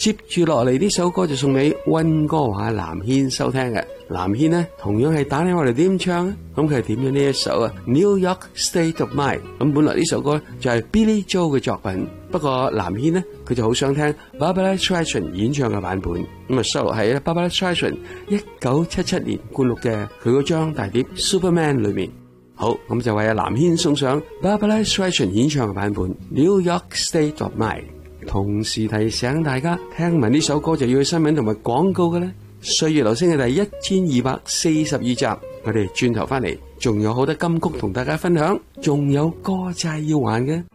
接住落嚟呢首歌就送俾溫哥華藍軒收聽嘅。藍軒呢同樣係打電話嚟點唱啊，咁佢係點樣呢一首啊 New York State of Mind。咁本來呢首歌就係 Billy Joel 嘅作品，不過藍軒呢佢就好想聽 Barbra Streisand 演唱嘅版本，咁啊收錄喺 Barbra Streisand 1977年灌錄嘅佢嗰張大碟 Superman 裏面。好，咁就為阿藍軒送上 Barbra Streisand 演唱嘅版本 New York State of Mind。同時提醒大家，聽聞呢首歌就要去新聞同埋廣告嘅咧。歲月留聲嘅第1242集，我哋轉頭翻嚟，仲有好多金曲同大家分享，仲有歌債要還嘅。